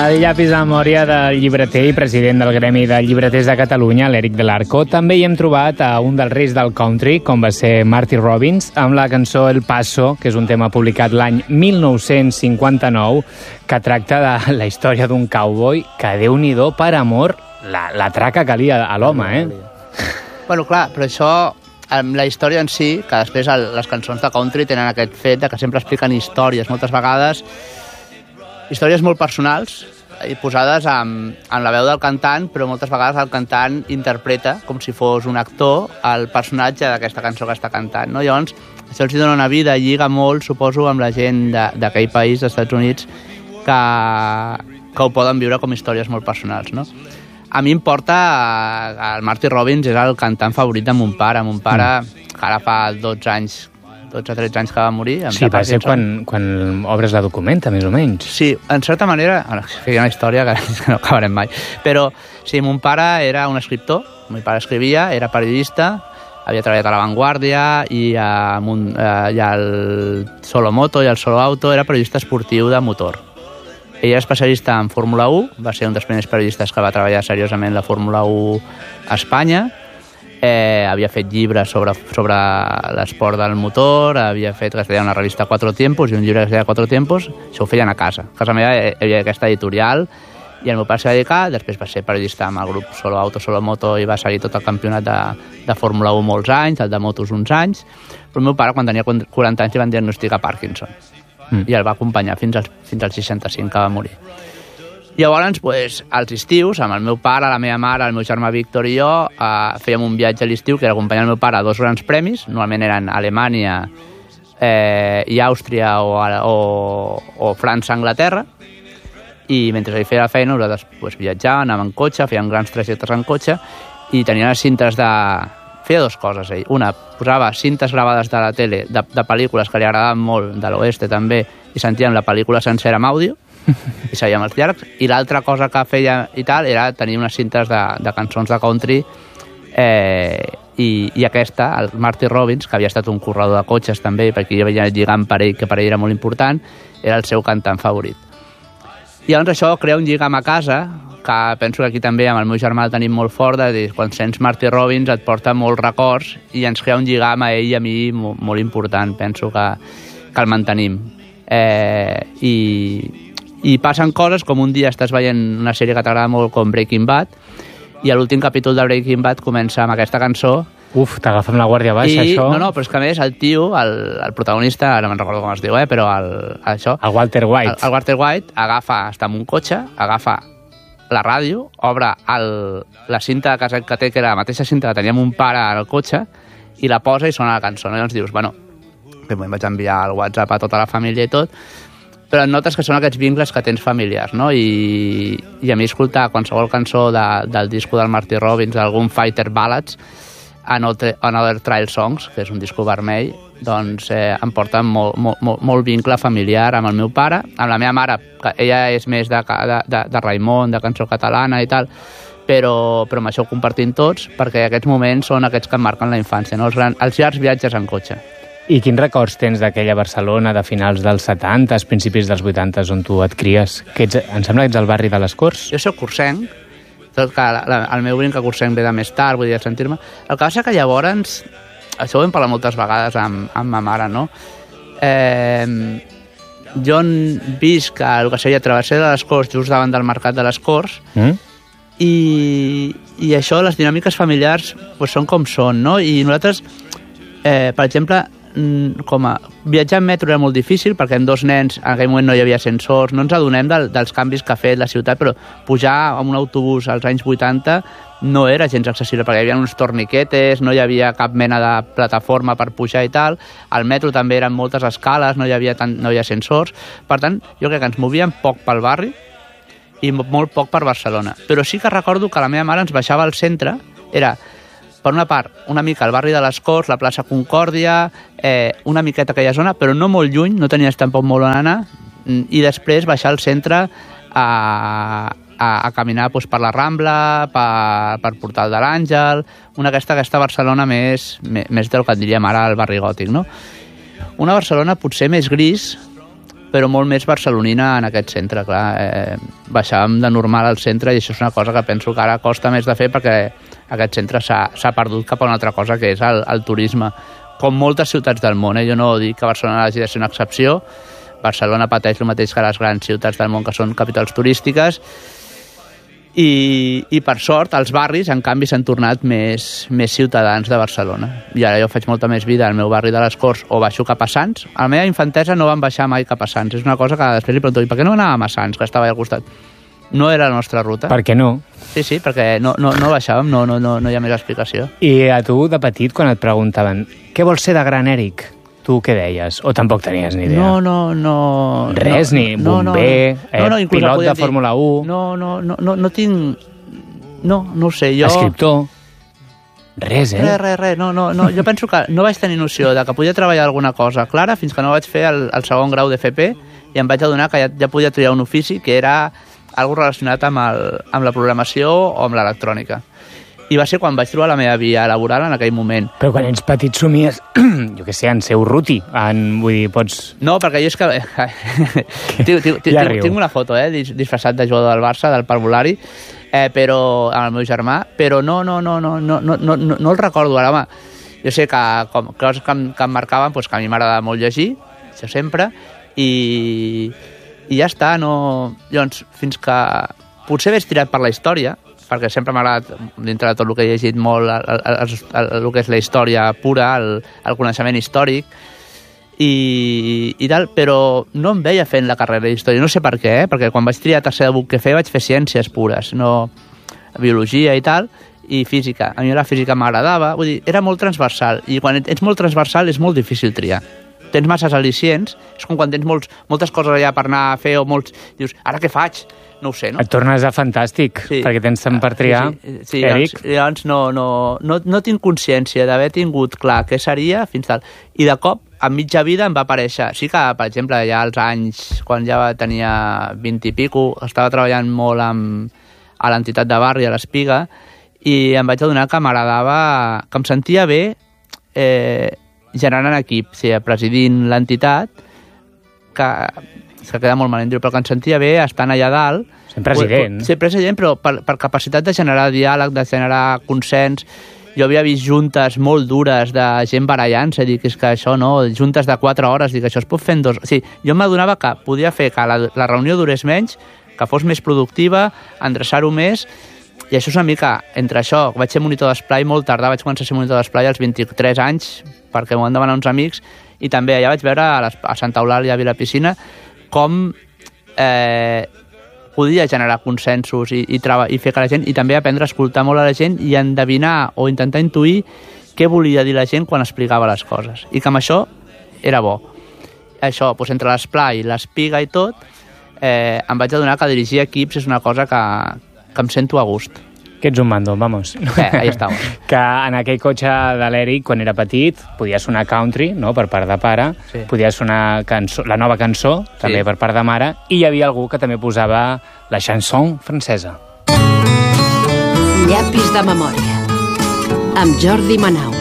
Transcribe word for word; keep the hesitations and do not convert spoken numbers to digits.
El llapis de memòria del llibreter i president del Gremi de Llibreters de Catalunya, l'Eric Delarco. També hi hem trobat a un dels reis del country, com va ser Marty Robbins, amb la cançó El Paso, que és un tema publicat l'any mil nou-cents cinquanta-nou, que tracta de la història d'un cowboy que, Déu-n'hi-do, per amor, la, la traca que lia a l'home, eh? Bueno, clar, però això, la història en si, que després el, les cançons de country tenen aquest fet de que sempre expliquen històries, moltes vegades històries molt personals i posades amb, amb la veu del cantant, però moltes vegades el cantant interpreta com si fos un actor el personatge d'aquesta cançó que està cantant, no? Llavors, això els dona una vida, lliga molt, suposo, amb la gent d'aquell país, dels Estats Units, que, que ho poden viure com històries molt personals, no? A mi em porta... El Marty Robbins és el cantant favorit de mon pare. Mon pare, mm. que ara fa dotze anys, dotze o tretze anys que va morir. Sí, va ser quan, quan obres la documenta, més o menys. Sí, en certa manera... Bueno, hi ha una història que no acabarem mai. Però, sí, mon pare era un escriptor. Mon pare escrivia, era periodista, havia treballat a La Vanguardia i a, i al Solo Moto i al Solo Auto. Era periodista esportiu de motor. Ell era especialista en Fórmula u, va ser un dels primers periodistes que va treballar seriosament la Fórmula u a Espanya. Eh, havia fet llibres sobre, sobre l'esport del motor, havia fet que es deia una revista Cuatro Tiempos i un llibre que es deia Cuatro Tiempos. Això ho feien a casa. A casa meva hi havia aquesta editorial i el meu pare s'hi va dedicar, després va ser periodista amb el grup Solo Auto, Solo Moto i va seguir tot el campionat de, de Fórmula u molts anys, el de motos uns anys, però el meu pare quan tenia quaranta anys li van diagnosticar Parkinson mm. i el va acompanyar fins als, fins als seixanta-cinc que va morir. Llavors, pues, als estius, amb el meu pare, la meva mare, el meu germà Víctor i jo, eh, fèiem un viatge a l'estiu que era acompanyar el meu pare a dos grans premis, normalment eren Alemanya eh, i Àustria o, o, o França-Anglaterra, i mentre ell feia la feina nosaltres pues, viatjàvem, anàvem en cotxe, fèiem grans trajectes en cotxe, i tenia les cintes de... Feia dues coses, ell. Una, posava cintes gravades de la tele, de, de pel·lícules que li agradaven molt, de l'oeste també, i sentíem la pel·lícula sencera amb àudio, i sabíem els diàlegs, i l'altra cosa que feia i tal era tenir unes cintes de, de cançons de country eh, i, i aquesta, el Marty Robbins, que havia estat un corredor de cotxes també, perquè hi havia lligam per ell, que per ell era molt important, era el seu cantant favorit. I llavors això crea un lligam a casa, que penso que aquí també amb el meu germà el tenim molt fort, de dir, quan sents Marty Robbins et porta molts records i ens crea un lligam a ell i a mi molt, molt important, penso que, que el mantenim. Eh, i I passen coses com un dia estàs veient una sèrie que t'agrada molt com Breaking Bad i a l'últim capítol de Breaking Bad comença amb aquesta cançó. Uf, t'agafa amb la guàrdia baixa, I, això. No, no, però és que a més el tio, el, el protagonista, ara no me'n recordo com es diu, eh, però el, això... El Walter White. El, el Walter White agafa, està en un cotxe, agafa la ràdio, obre el, la cinta de caset que té, que era la mateixa cinta que teníem un pare al cotxe, i la posa i sona la cançó. No? I llavors dius, bueno, que em vaig enviar el WhatsApp a tota la família i tot, però notes que són aquests vincles que tens familiars, no? I, i a mi escoltar qualsevol cançó de, del disco del Marty Robbins, d'algun Fighter Ballads, Another, Another Trail Songs, que és un disco vermell, doncs eh, em porta molt, molt, molt, molt vincle familiar amb el meu pare, amb la meva mare, que ella és més de, de, de, de Raimon, de cançó catalana i tal, però, però amb això ho compartim tots, perquè aquests moments són aquests que em marquen la infància, no? els, gran, els llargs viatges en cotxe. I quins records tens d'aquella Barcelona de finals dels setanta, principis dels vuitanta, on tu et cries? Que ets, em sembla que ets al barri de les Corts? Jo soc corsenc, tot que la, la, el meu vincle corsenc ve de més tard, vull dir, sentir-me... El que passa que llavors, això ho hem parlat moltes vegades amb, amb ma mare, no? Eh, jo visc a el que seria Travessera de les Corts, just davant del Mercat de les Corts, mm? i, i això, les dinàmiques familiars, pues, són com són, no? I nosaltres, eh, per exemple... com a viatjar en metro era molt difícil perquè amb dos nens en aquell moment no hi havia ascensors, no ens adonem del, dels canvis que ha fet la ciutat, però pujar amb un autobús als anys vuitanta no era gens accessible perquè hi havia uns torniquetes, no hi havia cap mena de plataforma per pujar i tal, al metro també eren moltes escales, no hi havia, tant, no hi havia ascensors, per tant jo crec que ens movíem poc pel barri i molt poc per Barcelona, però sí que recordo que la meva mare ens baixava al centre, era per una part, una mica al barri de les Corts, la plaça Concòrdia, eh, una miqueta aquella zona, però no molt lluny, no tenies tampoc molt on anar, i després baixar al centre a, a, a caminar doncs, per la Rambla, per, per Portal de l'Àngel, una aquesta, aquesta Barcelona més, més del que en diríem ara el barri gòtic, no? Una Barcelona potser més gris, però molt més barcelonina en aquest centre, clar. Eh, baixàvem de normal al centre i això és una cosa que penso que ara costa més de fer perquè aquest centre s'ha perdut cap a una altra cosa, que és el, el turisme. Com moltes ciutats del món, eh? Jo no dic que Barcelona hagi de ser una excepció. Barcelona pateix el mateix que les grans ciutats del món, que són capitals turístiques, i, i per sort els barris en canvi s'han tornat més, més ciutadans de Barcelona, i ara jo faig molta més vida al meu barri de les Corts o baixo cap a Sants. A la meva infantesa no vam baixar mai cap a Sants, és una cosa que després li pregunto, i per què no anàvem a Sants, que estava allà al costat? No era la nostra ruta. Per què no? Sí, sí, perquè no, no, no baixàvem, no, no, no, no hi ha més explicació. I a tu, de petit, quan et preguntaven què vols ser de gran, Eric? Tu què deies? O tampoc tenies ni idea? No, no, no... Res, no, ni bomber, no, no, no, eh, pilot de Fórmula un... No, no, no, no, no tinc... No, no ho sé, jo... Escriptor... Res, eh? Res, res, res. No, no, no. Jo penso que no vaig tenir noció de que podia treballar alguna cosa clara fins que no vaig fer el, el segon grau d'F P i em vaig adonar que ja, ja podia triar un ofici que era algo relacionat amb, el, amb la programació o amb l'electrònica. I va ser quan vaig trobar la meva via laboral en aquell moment. Però quan ets petit somies, jo què sé, en ser urruti, en, vull dir, pots... No, perquè jo és que... tinc, tinc, tinc, ja tinc una foto, eh, disfressat de jugador del Barça, del parvulari, eh, però, amb el meu germà, però no, no, no, no, no, no, no, no, no el recordo ara, home. Jo sé que, com, coses que em, que em marcaven, doncs que a mi m'agrada molt llegir, això sempre, i, i ja està, no... Llavors, fins que... Potser hagués tirat per la història, perquè sempre m'ha agradat, dintre de tot el que he llegit molt, el, el, el, el, el que és la història pura, el, el coneixement històric, i, i tal, però no em veia fent la carrera d'història, no sé per què, eh? Perquè quan vaig triar tercer de buc que fer vaig fer ciències pures, no biologia i tal, i física. A mi la física m'agradava, vull dir, era molt transversal, i quan ets molt transversal és molt difícil triar. Tens masses al·licients, és com quan tens molts, moltes coses allà per anar a fer, o molts... Dius, ara què faig? No ho sé, no? Et tornes a fantàstic, sí. Perquè tens tant per triar, sí, sí, sí, Eric. Llavors, llavors no, no, no, no tinc consciència d'haver tingut clar què seria fins tal. I de cop, a mitja vida em va aparèixer... Sí que, per exemple, ja als anys, quan ja tenia vint i pico, estava treballant molt amb, a l'entitat de barri, a l'Espiga, i em vaig adonar que m'agradava, que em sentia bé eh, generant equip, o sigui, presidint l'entitat, que, que queda molt malent dir, però que em sentia bé estant allà dalt. Sent president. Ser president, però per, per capacitat de generar diàleg, de generar consens. Jo havia vist juntes molt dures de gent barallant, és a dir, que és que això no, juntes de quatre hores, dic, això es pot fer en dos... O sigui, jo m'adonava que podia fer que la, la reunió durés menys, que fos més productiva, endreçar-ho més, i això és una mica, entre això, vaig ser monitor d'esplai molt tard, vaig començar a ser monitor d'esplai als vint-i-tres anys, perquè m'ho van demanar uns amics, i també allà vaig veure a, les, a Santa Eulàlia, a Vilapiscina, com eh, podia generar consensos i, i, i fer que la gent, i també aprendre a escoltar molt a la gent i endevinar o intentar intuir què volia dir la gent quan explicava les coses. I que amb això era bo. Això, doncs, entre l'esplai, l'espiga i tot, eh, em vaig adonar que dirigir equips és una cosa que, que em sento a gust. Que ets un mando, vamos. Eh, ahí estamos. Que en aquell cotxe de l'Eric, quan era petit, podia sonar country, no?, per part de pare, sí. Podia sonar cançó, la nova cançó, sí. També per part de mare, i hi havia algú que també posava la chanson francesa. Llapis de memòria, amb Jordi Manau.